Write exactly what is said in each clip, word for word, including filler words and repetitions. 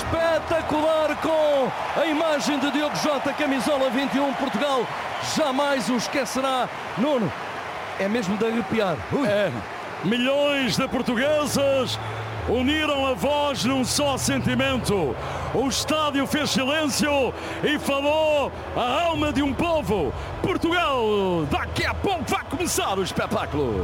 espetacular com a imagem de Diogo Jota, camisola vinte e um. Portugal jamais o esquecerá. Nuno, é mesmo de arrepiar. Ui. É, milhões de portugueses uniram a voz num só sentimento. O estádio fez silêncio e falou a alma de um povo. Portugal, daqui a pouco vai começar o espetáculo.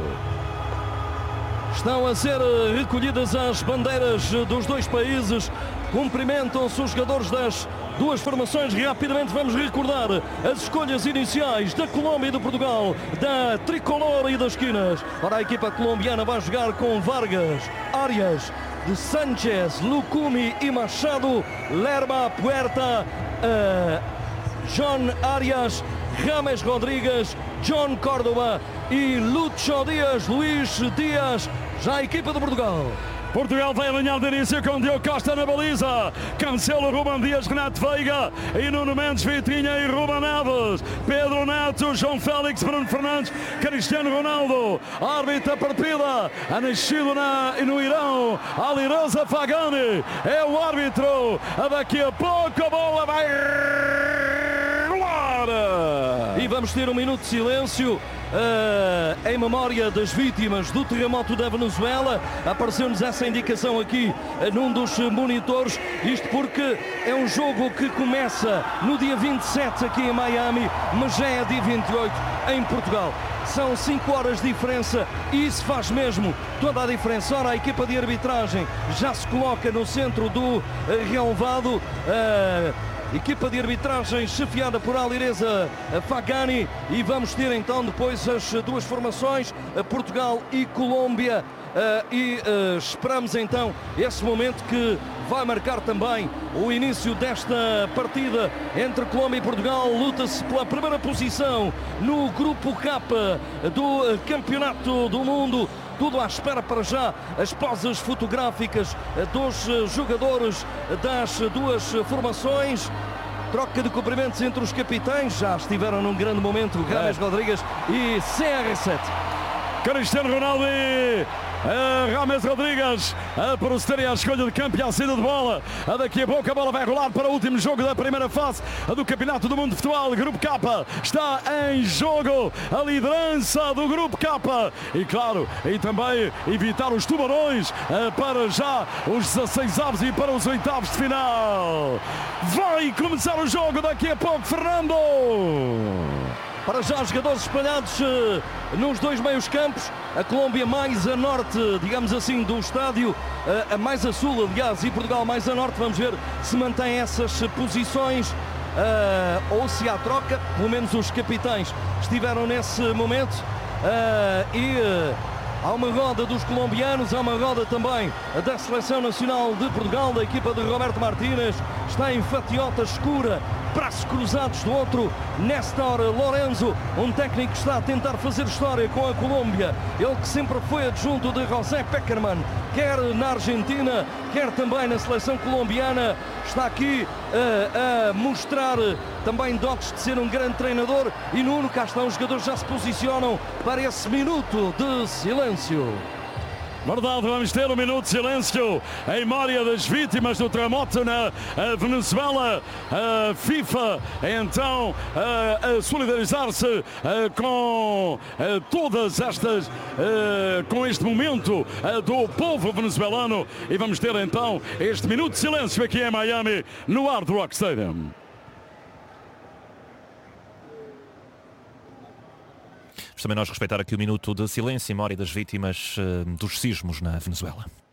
Estão a ser recolhidas as bandeiras dos dois países. Cumprimentam-se os jogadores das duas formações. Rapidamente vamos recordar as escolhas iniciais da Colômbia e do Portugal, da tricolor e das esquinas. Ora, a equipa colombiana vai jogar com Vargas, Arias, de Sánchez, Lucumi e Machado, Lerma, Puerta, uh, John Arias, James Rodrigues, John Córdoba e Lucho Dias, Luís Dias. Já a equipa de Portugal. Portugal vai alinhar de início com Diogo Costa na baliza. Cancelo, Ruben Dias, Renato Veiga e Nuno Mendes, Vitinha e Ruben Neves. Pedro Neto, João Félix, Bruno Fernandes, Cristiano Ronaldo. Árbitra partida, ha nascido na, no Irão, Alireza Fagani é o árbitro. Daqui a pouco a bola vai rolar. E vamos ter um minuto de silêncio Uh, em memória das vítimas do terremoto da Venezuela. Apareceu-nos essa indicação aqui uh, num dos monitores. Isto porque é um jogo que começa no dia vinte e sete aqui em Miami, mas já é dia vinte e oito em Portugal. São cinco horas de diferença e isso faz mesmo toda a diferença. Ora, a equipa de arbitragem já se coloca no centro do uh, relevado. Uh, Equipa de arbitragem chefiada por Alireza Fagani, e vamos ter então depois as duas formações, Portugal e Colômbia, e esperamos então esse momento que vai marcar também o início desta partida entre Colômbia e Portugal. Luta-se pela primeira posição no grupo K do Campeonato do Mundo. Tudo à espera para já as poses fotográficas dos jogadores das duas formações. Troca de cumprimentos entre os capitães. Já estiveram num grande momento James é. Rodrigues e C R sete. Cristiano Ronaldo e uh, James Rodrigues a procederem à escolha de campo e à saída de bola. Uh, daqui a pouco a bola vai rolar para o último jogo da primeira fase uh, do Campeonato do Mundo de Futebol. Grupo K está em jogo a liderança do Grupo K e, claro, e também evitar os tubarões uh, para já os dezasseis avos e para os oitavos de final. Vai começar o jogo daqui a pouco, Fernando. Para já os jogadores espalhados uh, nos dois meios campos. A Colômbia mais a norte, digamos assim, do estádio, uh, a mais a sul, aliás, e Portugal mais a norte. Vamos ver se mantém essas posições uh, ou se há troca. Pelo menos os capitães estiveram nesse momento. Uh, e uh, há uma roda dos colombianos, há uma roda também da Seleção Nacional de Portugal, da equipa de Roberto Martínez. Está em fatiota escura, braços cruzados do outro, Néstor Lorenzo, um técnico que está a tentar fazer história com a Colômbia. Ele que sempre foi adjunto de José Peckerman, quer na Argentina, quer também na seleção colombiana. Está aqui uh, a mostrar também dotes de ser um grande treinador. E Nuno, cá estão os jogadores, já se posicionam para esse minuto de silêncio. Verdade, vamos ter um minuto de silêncio em memória das vítimas do terremoto na Venezuela. A FIFA então a solidarizar-se com todas estas, com este momento do povo venezuelano, e vamos ter então este minuto de silêncio aqui em Miami, no Hard Rock Stadium. Também nós respeitar aqui o minuto de silêncio em memória das vítimas uh, dos sismos na Venezuela.